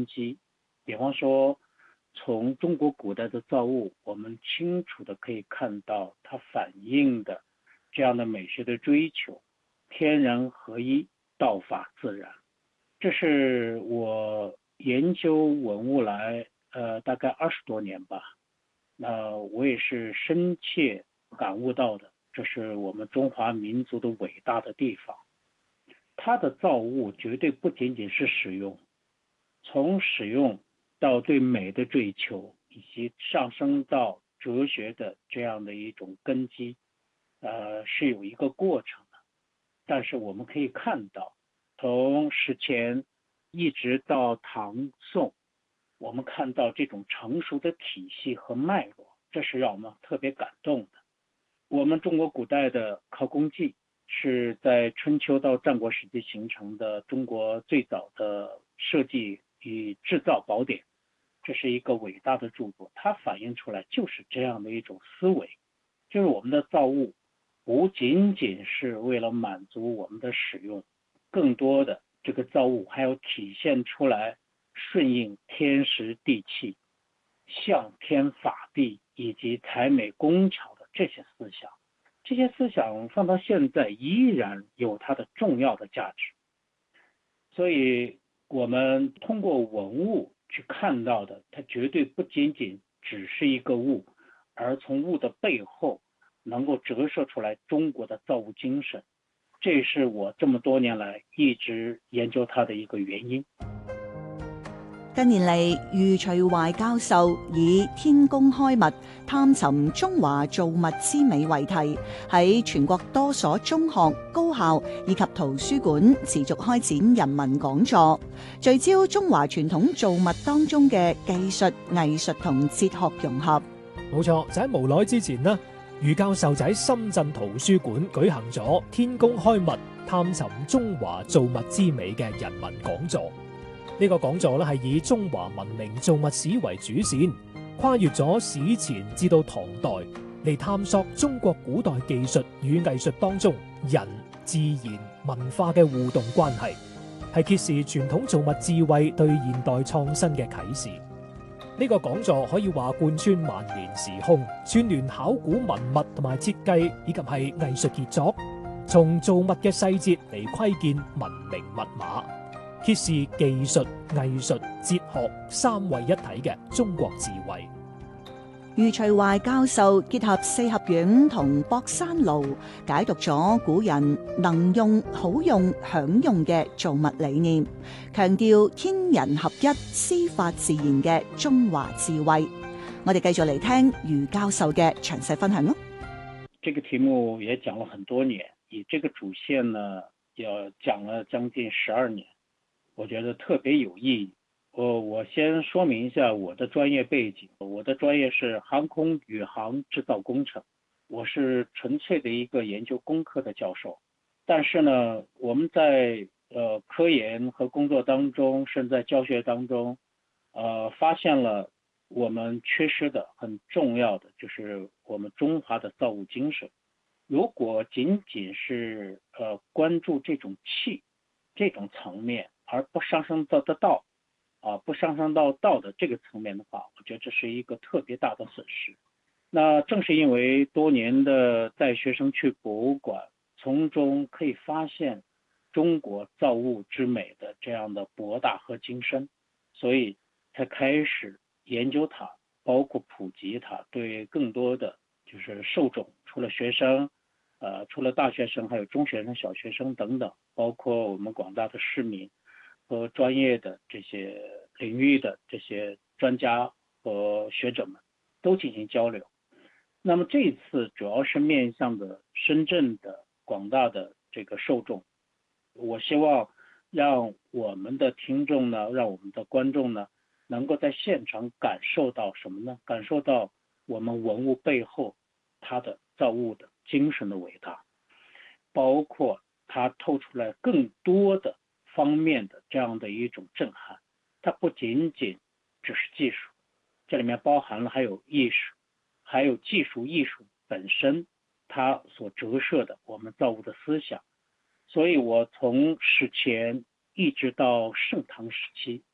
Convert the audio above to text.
根基。比方说，从中国古代的造物，我们清楚的可以看到它反映的这样的美学的追求，天人合一，道法自然。这是我研究文物来大概20多年吧，那我也是深切感悟到的，这是我们中华民族的伟大的地方。它的造物绝对不仅仅是使用，从使用到对美的追求，以及上升到哲学的这样的一种根基，是有一个过程的。但是我们可以看到，从史前一直到唐宋，我们看到这种成熟的体系和脉络，这是让我们特别感动的。我们中国古代的考工记是在春秋到战国时期形成的中国最早的设计与制造宝典，这是一个伟大的著作，它反映出来就是这样的一种思维，就是我们的造物不仅仅是为了满足我们的使用，更多的这个造物还要体现出来顺应天时地气、向天法地以及才美工巧的这些思想。这些思想放到现在依然有它的重要的价值。所以我们通过文物去看到的，它绝对不仅仅只是一个物，而从物的背后能够折射出来中國的造物精神，這是我這麼多年來一直研究它的一個原因。 近年嚟，余徐懷教授以天工開物，探尋中華造物之美為題，喺全國多所中學、高校以及圖書館持續開展人文講座，聚焦中華傳統造物當中嘅技術、藝術同哲學融合。 冇錯，就喺無耐之前呢，余教授就喺深圳圖書館舉行咗天工開物，探尋中華造物之美嘅人文講座。呢個講座咧係以中華文明造物史為主線，跨越咗史前至到唐代，嚟探索中國古代技術與藝術當中人、自然、文化嘅互動關係，係揭示傳統造物智慧對現代創新嘅啟示。呢個講座可以話貫穿萬年時空，串聯考古文物同埋設計以及係藝術傑作，從造物嘅細節嚟窺見文明密碼，揭示技術、藝術、哲學三位一體嘅中國智慧。 余徐懷教授結合四合院同博山爐，解讀咗古人能用、好用、享用嘅造物理念，強調天人合一、師法自然嘅中華智慧。我哋繼續嚟聽余教授嘅詳細分享咯。 這個題目也講了很多年，以這個主線呢，也講了將近12年。我覺得特別有意義。我先說明一下我的專業背景，我的專業是航空宇航製造工程，我是純粹的一個研究工科的教授。但是呢，我們在科研和工作當中，甚至在教學當中，發現了我們缺失的很重要的就是我們中華的造物精神。如果僅僅是關注這種氣這種層面，而不上升到道，不上升到道的這個層面的話，我覺得這是一個特別大的損失。那正是因為多年的帶學生去博物館，從中可以發現中國造物之美的這樣的博大和精深，所以才開始研究它，包括普及它，對更多的就是受眾，除了學生，除了大學生，還有中學生、小學生等等，包括我們廣大的市民和專業的這些領域的這些專家和學者們都進行交流。那麼這一次主要是面向的深圳的廣大的這個受眾，我希望讓我們的聽眾呢，讓我們的觀眾呢，能夠在現場感受到什麼呢？感受到我們文物背後它的造物的精神的偉大，包括它透出來更多的方面的這樣的一種震撼。它不僅僅只是技術，這裡面包含了還有藝術，還有技術藝術本身它所折射的我們造物的思想。所以我從史前一直到盛唐時期，